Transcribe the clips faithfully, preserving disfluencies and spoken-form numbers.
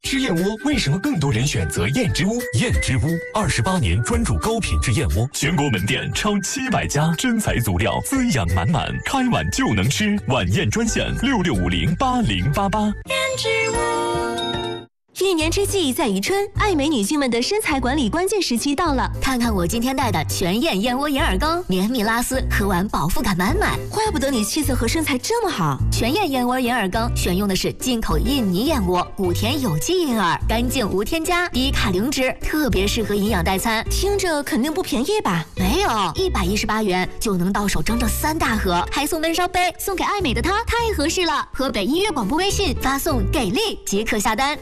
吃燕窝为什么更多人选择燕之屋？ 燕之屋二十八年专注高品质燕窝，全国门店超七百家，真材足料，滋养满满，开碗就能吃。晚宴专线六六五零八零八八。 燕之屋。一年之计在于春，爱美女性们的身材管理关键时期到了。 看看我今天带的全燕燕窝银耳羹，绵密拉丝，喝完饱腹感满满。 怪不得你气色和身材这么好。 全燕燕窝银耳羹选用的是进口印尼燕窝，谷田有机银耳，干净无添加，低卡零脂，特别适合营养代餐。 听着肯定不便宜吧？ 没有，一百一十八元就能到手整整三大盒，还送温烧杯，送给爱美的她太合适了。河北音乐广播微信发送给力即可下单。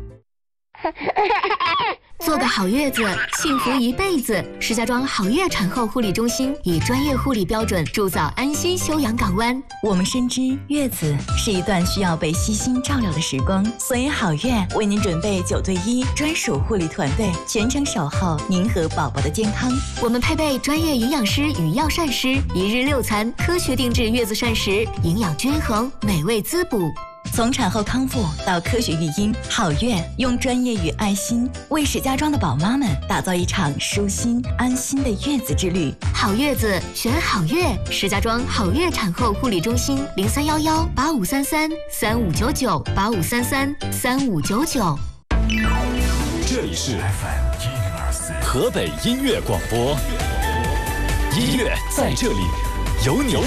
做个好月子，幸福一辈子。石家庄好月产后护理中心以专业护理标准铸造安心休养港湾。 我们深知月子是一段需要被悉心照料的时光，所以好月为您准备九对一专属护理团队，全程守候您和宝宝的健康。 我们配备专业营养师与药膳师，一日六餐，科学定制月子膳食，营养均衡，美味滋补。 从产后康复到科学育婴，好月用专业与爱心为石家庄的宝妈们打造一场舒心安心的月子之旅。 好月子选好月，石家庄好月产后护理中心零三幺幺八五三三三五九九八五三三三五九九。 这里是 F M 一零二四河北音乐广播，音乐在这里，有你。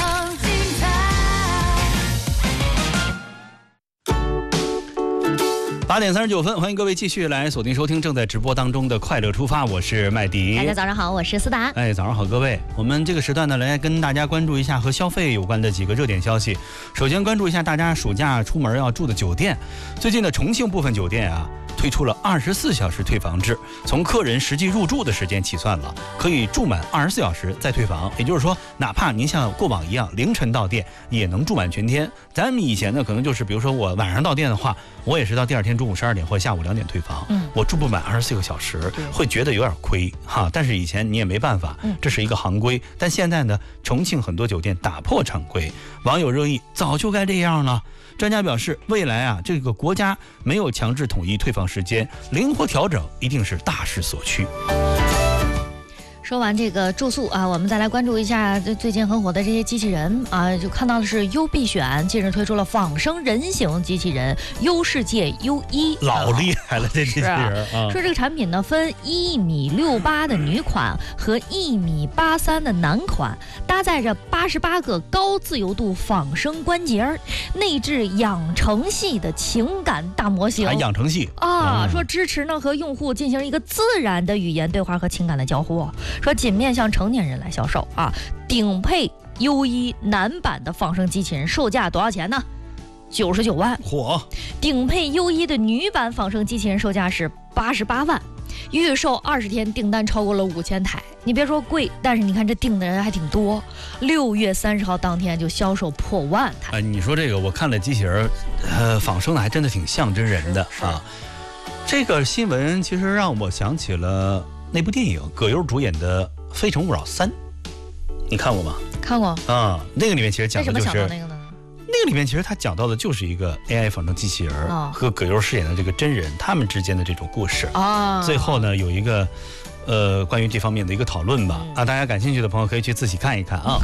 八点三十九分，欢迎各位继续来锁定收听正在直播当中的快乐出发，我是麦迪。 大家早上好，我是思达。 哎，早上好，各位。我们这个时段呢，来跟大家关注一下和消费有关的几个热点消息。首先关注一下大家暑假出门要住的酒店。最近的重庆部分酒店啊，推出了二十四小时退房制，从客人实际入住的时间起算了，可以住满二十四小时再退房。也就是说，哪怕您像过往一样凌晨到店，也能住满全天。咱们以前呢，可能就是比如说我晚上到店的话，我也是到第二天中午十二点或者下午两点退房，嗯，我住不满二十四个小时，会觉得有点亏哈。但是以前你也没办法，这是一个行规。但现在呢，重庆很多酒店打破常规，网友热议，早就该这样了。专家表示，未来啊，这个国家没有强制统一退房时间，灵活调整一定是大势所趋。 说完这个住宿啊，我们再来关注一下最近很火的这些机器人啊，就看到的是优必选近日推出了仿生人形机器人优世界 U 一， 老厉害了这机器人啊！ 说这个产品呢分一米六八的女款和一米八三的男款，搭载着八十八个高自由度仿生关节，内置养成系的情感大模型， 还养成系啊、 嗯， 说支持呢和用户进行一个自然的语言对话和情感的交互。说仅面向成年人来销售啊，顶配 U 一男版的仿生机器人售价多少钱呢？九十九万。 嚯！ 顶配 U 一的女版仿生机器人售价是八十八万，预售二十天订单超过了五千台。你别说贵，但是你看这订的人还挺多，六月三十号当天就销售破万台。 呃，你说这个我看了机器人，呃，仿生的还真的挺像真人的啊。这个新闻其实让我想起了那部电影，葛优主演的《非诚勿扰三》，你看过吗？ 看过啊，那个里面其实讲的就是为什么想到那个呢？ 那个里面其实他讲到的就是一个 A I 仿生机器人、哦、和葛优饰演的这个真人他们之间的这种故事啊。最后呢有一个呃关于这方面的一个讨论吧、嗯、啊，大家感兴趣的朋友可以去自己看一看啊。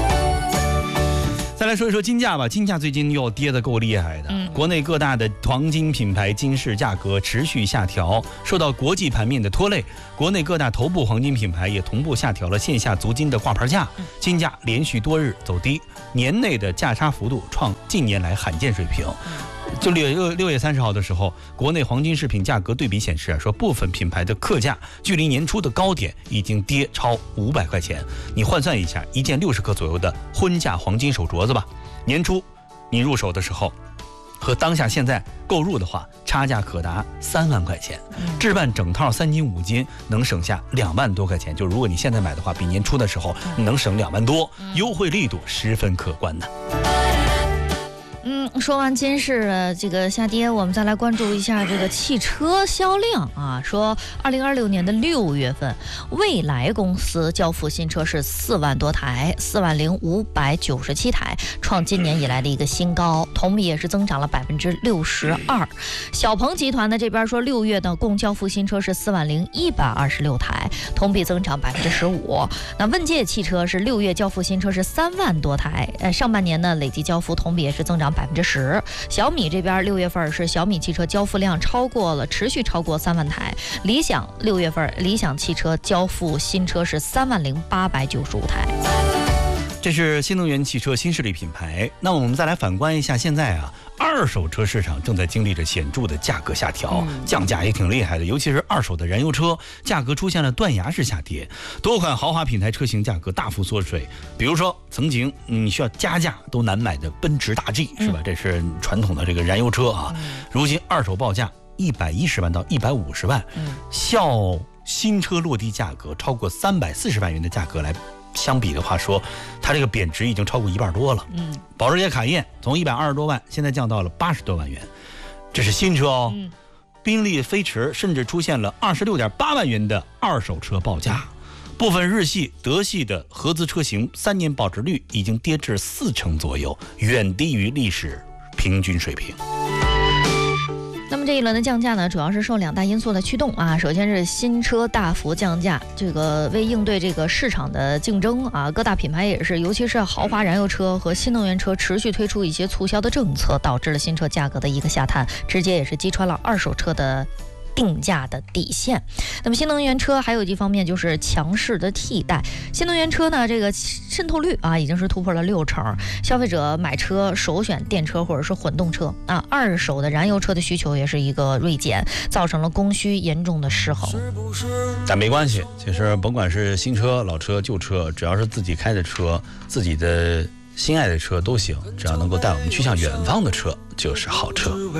再来说一说金价吧，金价最近又跌得够厉害的、嗯、国内各大的黄金品牌金饰价格持续下调，受到国际盘面的拖累，国内各大头部黄金品牌也同步下调了线下足金的挂牌价，金价连续多日走低，年内的价差幅度创近年来罕见水平。就六六月三十号的时候，国内黄金饰品价格对比显示啊，说部分品牌的客价距离年初的高点已经跌超五百块钱。你换算一下，一件六十克左右的婚嫁黄金手镯子吧，年初你入手的时候，和当下现在购入的话，差价可达三万块钱。置办整套三金五金能省下两万多块钱，就如果你现在买的话，比年初的时候能省两万多，优惠力度十分可观呢。 嗯， 说完金市这个下跌，我们再来关注一下这个汽车销量啊。说二零二六年的六月份，蔚来公司交付新车是四万多台，四万零五百九十七台，创今年以来的一个新高，同比也是增长了百分之六十二。小鹏集团呢这边说，六月呢共交付新车是四万零一百二十六台，同比增长百分之十五。那问界汽车是六月交付新车是三万多台，呃，上半年呢累计交付同比也是增长百分之十。小米这边六月份是小米汽车交付量超过了，持续超过三万台。理想六月份理想汽车交付新车是三万零八百九十五台。 这是新能源汽车新势力品牌。那我们再来反观一下，现在啊，二手车市场正在经历着显著的价格下调，降价也挺厉害的，尤其是二手的燃油车价格出现了断崖式下跌，多款豪华品牌车型价格大幅缩水。比如说曾经你需要加价都难买的奔驰大 G 是吧？这是传统的这个燃油车啊，如今二手报价一百一十万到一百五十万，较新车落地价格超过三百四十万元的价格来相比的话说，它这个贬值已经超过一半多了。嗯，保时捷卡宴从一百二十多万现在降到了八十多万元，这是新车哦。嗯，宾利飞驰甚至出现了二十六点八万元的二手车报价，部分日系、德系的合资车型三年保值率已经跌至四成左右，远低于历史平均水平。 那么这一轮的降价呢，主要是受两大因素的驱动啊。首先是新车大幅降价，这个为应对这个市场的竞争啊，各大品牌也是，尤其是豪华燃油车和新能源车持续推出一些促销的政策，导致了新车价格的一个下探，直接也是击穿了二手车的定价的底线。那么新能源车还有一方面就是强势的替代，新能源车呢这个渗透率啊已经是突破了六成，消费者买车首选电车或者是混动车啊，二手的燃油车的需求也是一个锐减，造成了供需严重的失衡。 但没关系，其实甭管是新车、老车、旧车，只要是自己开的车，自己的心爱的车都行，只要能够带我们去向远方的车就是好车。